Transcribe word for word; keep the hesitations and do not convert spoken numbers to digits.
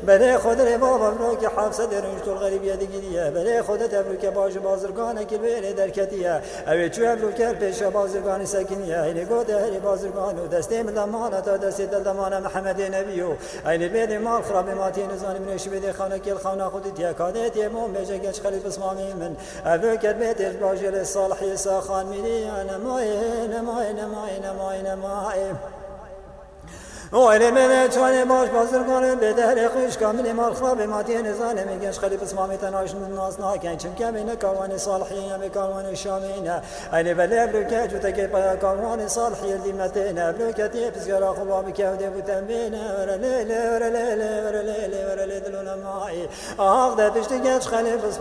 بله خود ری بابا برو که حفصه درنش طول غریبیه دیگیه بله خودت ابرو که باش بازرگانه که بره درکتیه اوی چو ابرو که پیش بازرگانی سکنیه اینی گوده هری بازرگانو دسته مدمانه تا دسته دلدمانه محمد نبیو اینی بیدی مال خراب ماتی نزانی منش بیدی خانه کل خانه خودت یا کادت یه مون بیجه گچ خلیب اسمامی من ابرو که بیتش باجر صالحی ساخان میری نمای نمای نمای نمای نمای ولی من چون باش بازرگان به در خوش کامل مال خراب ماتی نزانه میگنش خلیف اسمامی تناش ناز ناکن چون که من کاوان صالحی هم کاوان شامینه اینه ولی ابرو که جو تکی پا کاوان صالحی دیمتینه ابرو که تی بسیار خواب که ودی بتمینه ورلیله ورلیله ورلیله ورلیله دلون مای آخ ده پشت گچ خلیف